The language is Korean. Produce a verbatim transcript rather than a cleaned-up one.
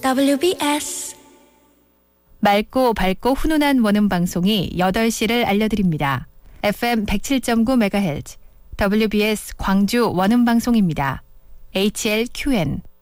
더블유비에스 맑고 밝고 훈훈한 원음 방송이 여덟 시를 알려드립니다. 에프엠 백칠 점 구 메가헤르츠 더블유비에스 광주 원음 방송입니다. 에이치엘큐엔